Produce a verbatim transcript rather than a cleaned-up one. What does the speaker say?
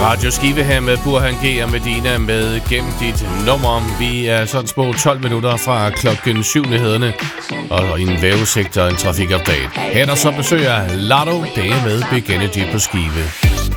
Radio Skive her med Burhan G og Medina med Gennem dit nummer. Vi er sådan små tolv minutter fra klokken syv nyhederne og en vejrudsigt og en trafikupdate. Her der så besøger Lotto, det er med Big Energy på Skive.